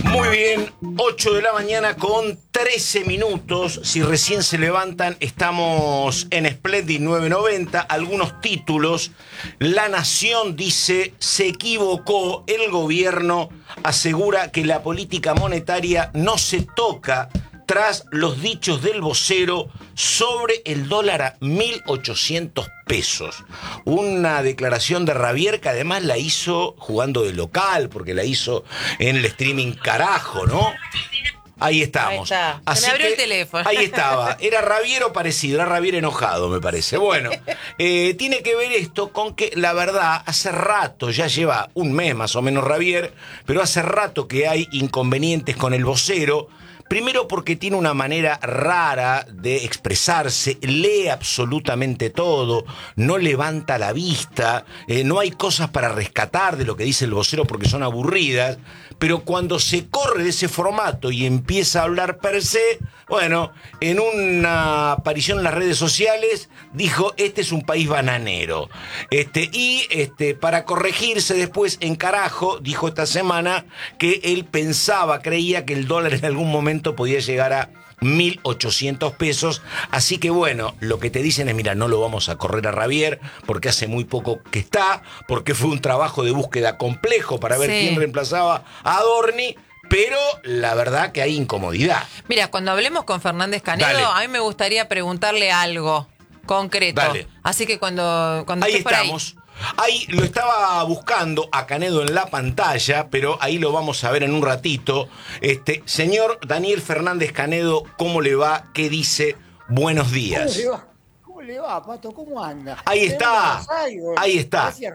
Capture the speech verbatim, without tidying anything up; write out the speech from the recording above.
Muy bien, ocho de la mañana con trece minutos. Si recién se levantan, estamos en Splendid nueve noventa. Algunos títulos. La Nación dice: se equivocó. El gobierno asegura que la política monetaria no se toca tras los dichos del vocero sobre el dólar a mil ochocientos pesos. Una declaración de Ravier que además la hizo jugando de local, porque la hizo en el streaming carajo, ¿no? Ahí estamos. Ahí está. Así Se me abrió que, el teléfono. Ahí estaba. Era Ravier o parecido, era Ravier enojado, me parece. Bueno, eh, tiene que ver esto con que la verdad, hace rato, ya lleva un mes más o menos Ravier, pero hace rato que hay inconvenientes con el vocero. Primero porque tiene una manera rara de expresarse, lee absolutamente todo, no levanta la vista, eh, no hay cosas para rescatar de lo que dice el vocero porque son aburridas, pero cuando se corre de ese formato y empieza a hablar per se, bueno, en una aparición en las redes sociales dijo: este es un país bananero. Este, y este, para corregirse después en carajo, dijo esta semana que él pensaba, creía que el dólar en algún momento podía llegar a mil ochocientos pesos, así que bueno, lo que te dicen es: mira, no lo vamos a correr a Ravier porque hace muy poco que está, porque fue un trabajo de búsqueda complejo para ver Sí. quién reemplazaba a Adorni, pero la verdad que hay incomodidad. Mira, cuando hablemos con Fernández Canedo, Dale. a mí me gustaría preguntarle algo concreto. Dale. Así que cuando, cuando Ahí estés por ahí. estamos. Ahí lo estaba buscando a Canedo en la pantalla, pero ahí lo vamos a ver en un ratito. Este, señor Daniel Fernández Canedo, ¿cómo le va? ¿Qué dice? Buenos días. ¿Cómo le va? ¿Cómo le va, Pato? ¿Cómo anda? Ahí Tenemos está. Buenos Aires. Ahí está. Parecía